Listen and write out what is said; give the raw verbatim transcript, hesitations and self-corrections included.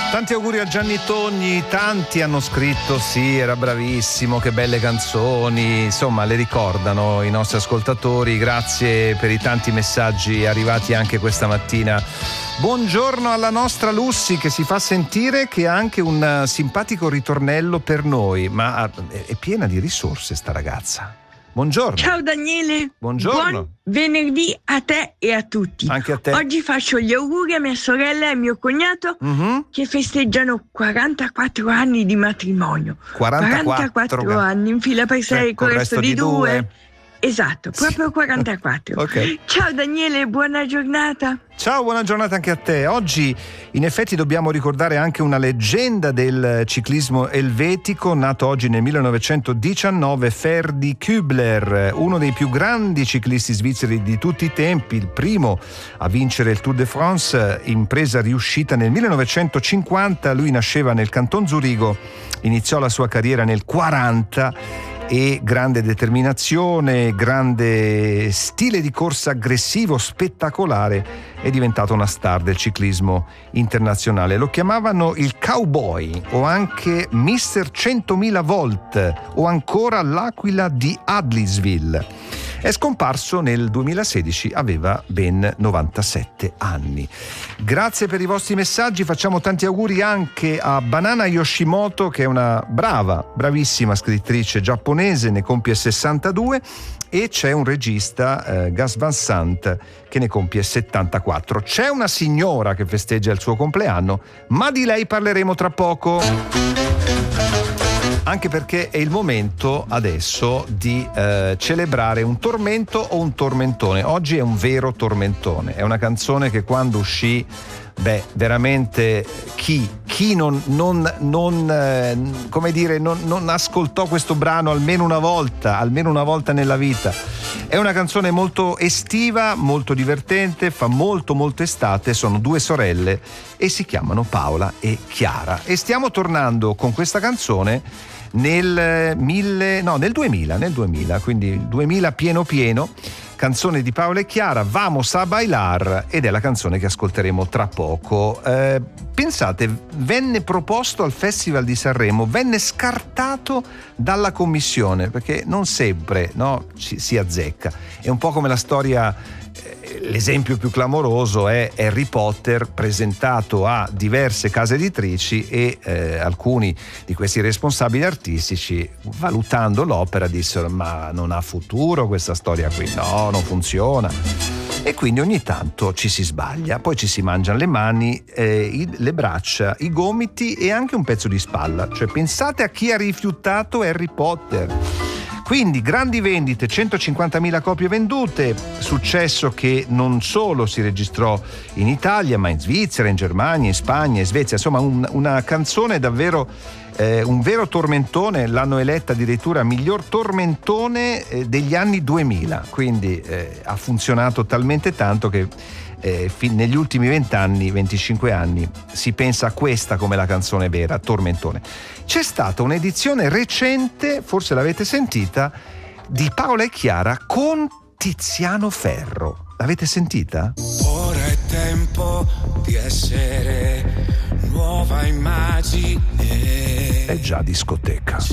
Tanti auguri a Gianni Togni, tanti hanno scritto sì, era bravissimo, che belle canzoni, insomma le ricordano i nostri ascoltatori, grazie per i tanti messaggi arrivati anche questa mattina. Buongiorno alla nostra Lussi che si fa sentire, che ha anche un simpatico ritornello per noi, ma è piena di risorse sta ragazza. Buongiorno. Ciao Daniele. Buongiorno. Buon venerdì a te e a tutti. Anche a te. Oggi faccio gli auguri a mia sorella e a mio cognato mm-hmm. che festeggiano quarantaquattro anni di matrimonio. quarantaquattro, quarantaquattro anni in fila per sei, con il resto di due. due. Esatto, proprio sì. quarantaquattro. Okay. Ciao Daniele, buona giornata. Ciao, buona giornata anche a te. Oggi in effetti dobbiamo ricordare anche una leggenda del ciclismo elvetico, nato oggi nel millenovecentodiciannove, Ferdi Kübler, uno dei più grandi ciclisti svizzeri di tutti i tempi, il primo a vincere il Tour de France, impresa riuscita nel millenovecentocinquanta. Lui nasceva nel Canton Zurigo, iniziò la sua carriera nel quaranta e grande determinazione, grande stile di corsa aggressivo, spettacolare, è diventato una star del ciclismo internazionale. Lo chiamavano il cowboy o anche mister centomila volt o ancora l'aquila di Adlisville. È scomparso nel duemilasedici, aveva ben novantasette anni. Grazie per i vostri messaggi, facciamo tanti auguri anche a Banana Yoshimoto, che è una brava, bravissima scrittrice giapponese, ne compie sessantadue, e c'è un regista, eh, Gus Van Sant, che ne compie settantaquattro. C'è una signora che festeggia il suo compleanno, ma di lei parleremo tra poco. Anche perché è il momento adesso di eh, celebrare un tormento o un tormentone. Oggi è un vero tormentone, è una canzone che quando uscì, beh, veramente chi, chi non, non, non eh, come dire, non, non ascoltò questo brano almeno una volta, almeno una volta nella vita. È una canzone molto estiva, molto divertente, fa molto molto estate, sono due sorelle e si chiamano Paola e Chiara. E stiamo tornando con questa canzone nel mille, no, nel duemila, nel duemila, quindi duemila pieno pieno, canzone di Paola e Chiara, Vamos a bailar, ed è la canzone che ascolteremo tra poco. Eh, pensate, venne proposto al Festival di Sanremo, venne scartato dalla commissione, perché non sempre, no, ci, si azzecca. È un po' come la storia. L'esempio più clamoroso è Harry Potter, presentato a diverse case editrici e eh, alcuni di questi responsabili artistici, valutando l'opera, dissero: ma non ha futuro questa storia qui, no, non funziona. E quindi ogni tanto ci si sbaglia, poi ci si mangiano le mani, eh, i, le braccia, i gomiti e anche un pezzo di spalla. Cioè, pensate a chi ha rifiutato Harry Potter. Quindi grandi vendite, centocinquantamila copie vendute, successo che non solo si registrò in Italia, ma in Svizzera, in Germania, in Spagna, in Svezia, insomma un, una canzone davvero, eh, un vero tormentone. L'hanno eletta addirittura miglior tormentone eh, degli anni duemila, quindi eh, ha funzionato talmente tanto che Eh, fin negli ultimi vent'anni, venticinque anni, si pensa a questa come la canzone vera, Tormentone. C'è stata un'edizione recente, forse l'avete sentita, di Paola e Chiara con Tiziano Ferro. L'avete sentita? Ora è tempo di essere nuova immagine. È già discoteca.